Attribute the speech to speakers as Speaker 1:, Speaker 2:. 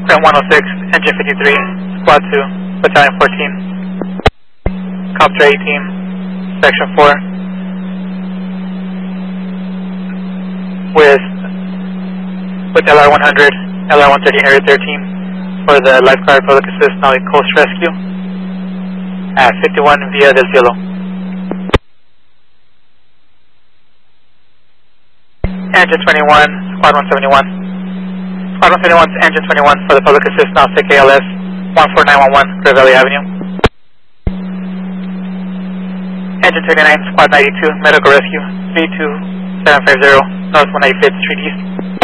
Speaker 1: Ground 106, Engine 53, Squad 2, Battalion 14, Copter A Team, Section 4, with LR-100, LR-130, Area 13, for the lifeguard public assist Maui Coast Rescue, at 51 Via del Cielo. Engine 21, Squad 171. Squad 171 to Engine 21 for the public assist Naustic ALS 14911 Gravelly Avenue. Engine 29, Squad 92, Medical Rescue 32750 North 195th Street East.